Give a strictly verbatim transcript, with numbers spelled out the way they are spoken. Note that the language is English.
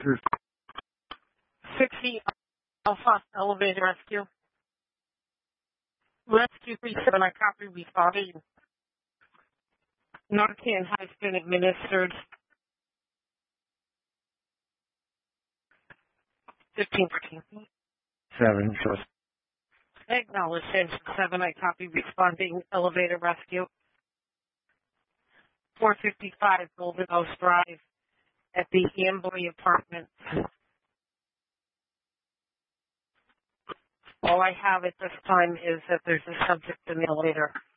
answers. sixty Alpha Elevator Rescue. Rescue three seven, I copy responding. Narcan has been administered. fifteen fourteen. seven, shows. Acknowledge engine seven, I copy responding. Elevator Rescue. four fifty-five Golden House Drive at the Amboy Apartments. All I have at this time is that there's a subject in the elevator.